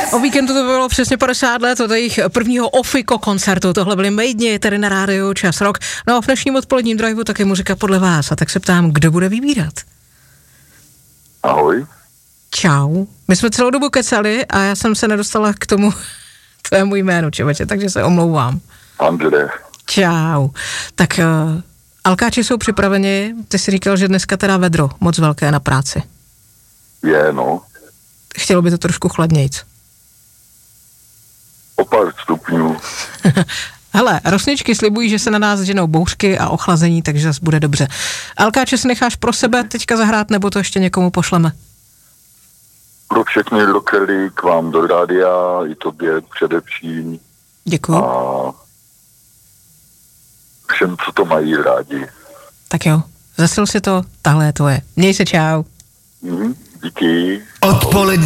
O víkendu to bylo přesně 50 let od jejich prvního Ofiko koncertu. Tohle byly Maidni, tady na rádiu Čas Rock. No a v dnešním odpoledním driveu taky muzika podle vás. A tak se ptám, kdo bude vybírat? Ahoj. Čau. My jsme celou dobu kecali a já jsem se nedostala k tomu tvému jménu, čeveče, takže se omlouvám. Andrej. Čau. Tak alkáči jsou připraveni. Ty jsi říkal, že dneska teda vedro moc velké na práci. Je, no. Chtělo by to trošku chladnějc. O pár stupňů. Hele, rosničky slibují, že se na nás ženou bouřky a ochlazení, takže zase bude dobře. Alkáče si necháš pro sebe teďka zahrát, nebo to ještě někomu pošleme? Pro všechny rockery k vám do rádia, i tobě především. Děkuju. A všem, co to mají rádi. Tak jo, zasil si to, tahle je tvoje. Měj se, čau. Díky. Odpolední